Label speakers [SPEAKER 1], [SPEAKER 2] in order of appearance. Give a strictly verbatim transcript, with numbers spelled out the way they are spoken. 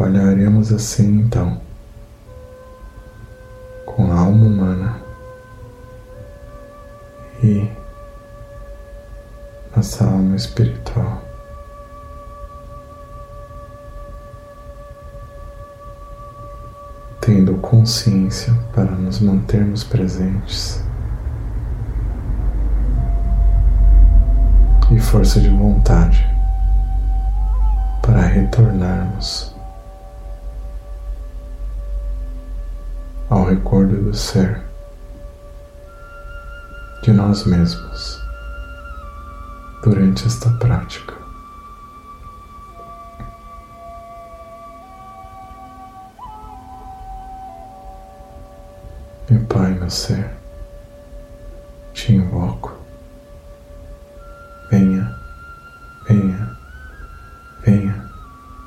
[SPEAKER 1] Trabalharemos assim então, com a alma humana e nossa alma espiritual. Tendo consciência para nos mantermos presentes e força de vontade para retornarmos ao recordo do ser de nós mesmos durante esta prática. Meu Pai, meu Ser,